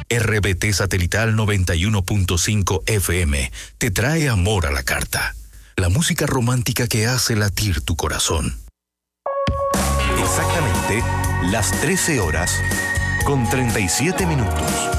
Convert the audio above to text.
RBT Satelital 91.5 FM te trae amor a la carta. La música romántica que hace latir tu corazón. Exactamente las 13 horas con 37 minutos.